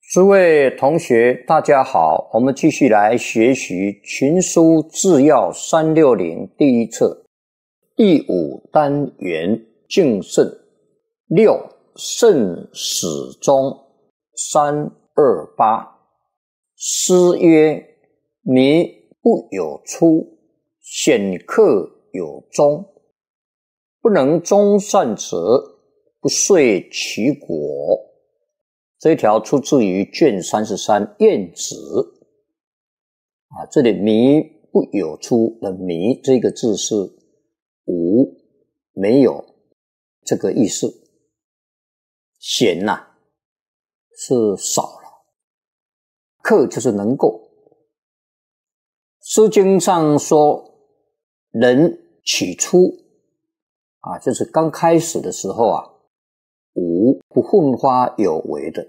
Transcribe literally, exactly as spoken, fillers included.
诸位同学大家好，我们继续来学习群书治要三六零第一册第五单元敬圣。六圣始终三二八。诗曰：迷不有初，显克有终。不能终善者，不遂其果。这一条出自于卷三十三《晏子》啊，这里迷不有初的迷这个字是无，没有这个意思。显呐、啊、是少了，克就是能够。诗经上说人起初啊，就是刚开始的时候啊，无不奋发有为的。